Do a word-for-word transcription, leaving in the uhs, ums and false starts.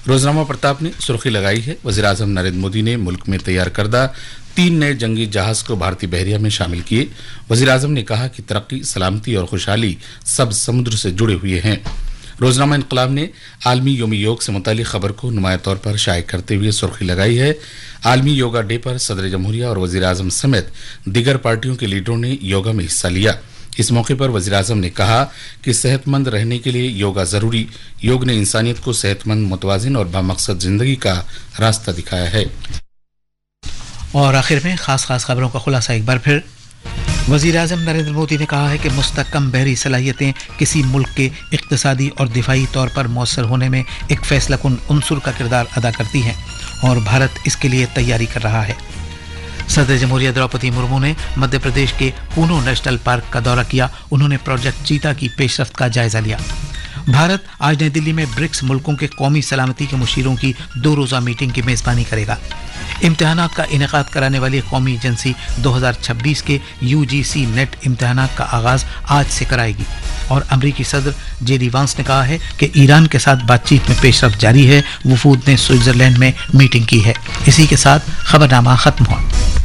रोजनामा प्रताप ने सुर्खी लगाई है, वज़ीर-ए-आज़म नरेंद्र मोदी ने मुल्क में तैयार करदा तीन नए जंगी जहाज को भारतीय बहरिया में शामिल किए। वज़ीर-ए-आज़म ने कहा कि तरक्की, सलामती और खुशहाली सब समुद्र से जुड़े हुए हैं। रोजनामा इनकलाब ने आलमी योमी योग से मुतालिक खबर को नुमाया तौर पर शाये करते हुए सुर्खी लगाई है, आलमी योगा डे पर सदर जमहूरिया और वज़ीर-ए-आज़म समेत दीगर पार्टियों के लीडरों ने योगा में हिस्सा लिया। इस मौके पर वज़ीर-ए-आज़म ने कहा कि सेहतमंद रहने के लिए योगा जरूरी, योग ने इंसानियत को सेहतमंद, मुतवाजिन और बामकसद जिंदगी का रास्ता दिखाया है। और आखिर में खास खास खबरों का खुलासा एक बार फिर। वज़ीर-ए-आज़म नरेंद्र मोदी ने कहा है कि मुस्तहकम बहरी सलाहियतें किसी मुल्क के इक्तिसादी और दिफाई तौर पर मौसर होने में एक फैसलाकुन उनसुर का किरदार अदा करती हैं और भारत इसके लिए तैयारी कर रहा है। सदर जमहूरिया द्रौपदी मुर्मू ने मध्य प्रदेश के कूनो नेशनल पार्क का दौरा किया। उन्होंने प्रोजेक्ट चीता की पेशरफ्त का जायजा लिया। भारत आज नई दिल्ली में ब्रिक्स मुल्कों के कौमी सलामती के मुशीरों की दो रोज़ा मीटिंग की मेज़बानी करेगा। इम्तिहानात का इनेकाद कराने वाली कौमी एजेंसी दो हज़ार छब्बीस के यू जी सी नेट इम्तिहानात का आगाज़ आज से कराएगी। और अमरीकी सदर जे डी वांस ने कहा है कि ईरान के साथ बातचीत में पेशरफ्त जारी है। वफूद ने स्विट्जरलैंड में मीटिंग की है। इसी के साथ खबरनामा खत्म हुआ।